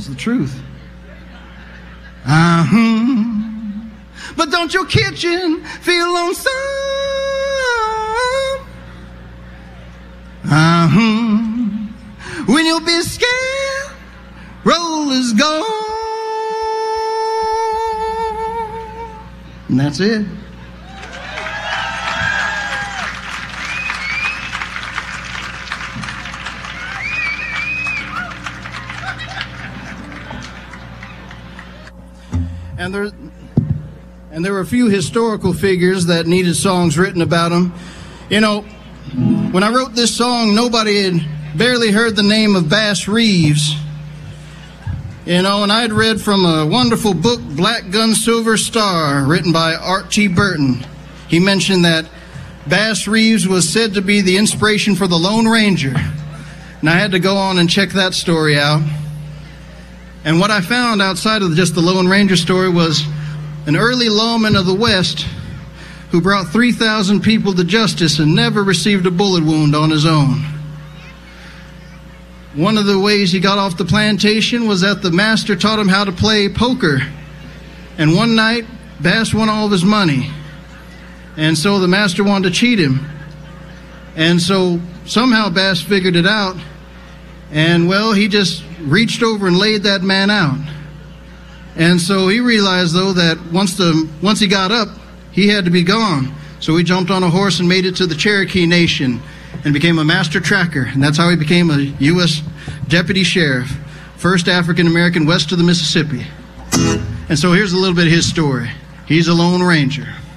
the truth. But don't your kitchen feel lonesome? When your biscuit roll is gone. And that's it. And there were a few historical figures that needed songs written about them. You know, when I wrote this song, nobody had barely heard the name of Bass Reeves. You know, and I had read from a wonderful book, Black Gun Silver Star, written by Archie Burton. He mentioned that Bass Reeves was said to be the inspiration for the Lone Ranger. And I had to go on and check that story out. And what I found outside of just the Lone Ranger story was an early lawman of the West who brought 3,000 people to justice and never received a bullet wound on his own. One of the ways he got off the plantation was that the master taught him how to play poker. And one night, Bass won all of his money. And so the master wanted to cheat him. And so somehow Bass figured it out. And, well, he just reached over and laid that man out. And so he realized, though, that once he got up, he had to be gone. So he jumped on a horse and made it to the Cherokee Nation and became a master tracker. And that's how he became a U.S. deputy sheriff, first African-American west of the Mississippi. And so here's a little bit of his story. He's a Lone Ranger.